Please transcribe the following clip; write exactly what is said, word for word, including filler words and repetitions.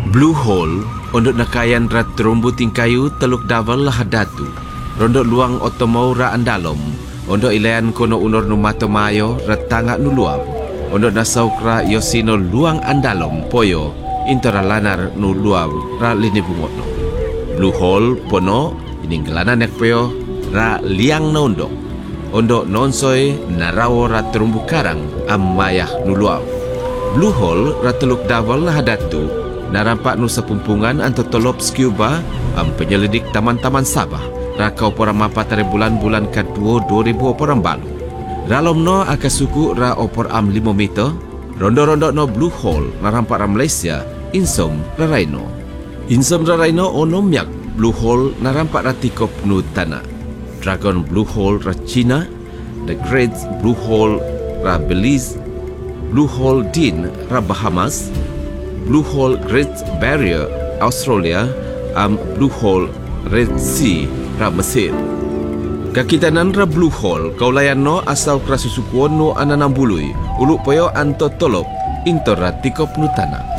Blue Hole ondok nakayan ra terumbu tingkayu teluk daval lahadatu. Rondok luang otomau ra andalom. Ondok ilayan kono unor numato mayo ra tangak nuluab. Ondok nasaukra yosino luang andalom poyo intora lanar nuluab ra lini bungotno. Blue Hole pono ininggelanan nek poyo ra liang na ondok. Ondok nonsoy narawo ra terumbu karang amayah nuluab. Blue Hole ra teluk daval lahadatu. Narampak nusa pumpungan anto tolop scuba am penyelidik taman-taman Sabah rakau porang mapatare bulan-bulan kedua dua ribu porang balu. Dalam no akasuku ra opor am lima meter, rondo-rondo no Blue Hole narampak ra Malaysia insom raraino. Insom raraino onom yak Blue Hole narampak ra tikop nu tanah. Dragon Blue Hole ra China, The Great Blue Hole ra Belize, Blue Hole Din ra Bahamas, Blue Hole Great Barrier Australia am Blue Hole Red Sea ra Mesir. Kakitanan ra Blue Hole kaulayan no asau krasusukuon no ananambului uluk poyo anto tolop intor ra tikop nutana.